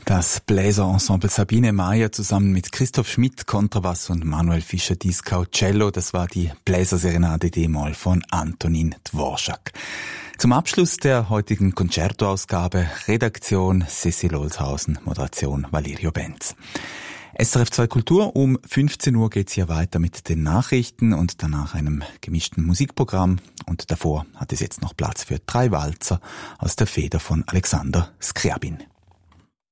Das Bläserensemble Sabine Mayer zusammen mit Christoph Schmidt Kontrabass und Manuel Fischer-Dieskau Cello, das war die Bläserserenade D-Moll von Antonin Dvorak. Zum Abschluss der heutigen Concerto-Ausgabe Redaktion Cecil Olshausen, Moderation Valerio Benz. SRF 2 Kultur, um 15 Uhr geht's hier weiter mit den Nachrichten und danach einem gemischten Musikprogramm. Und davor hat es jetzt noch Platz für 3 Walzer aus der Feder von Alexander Scriabin.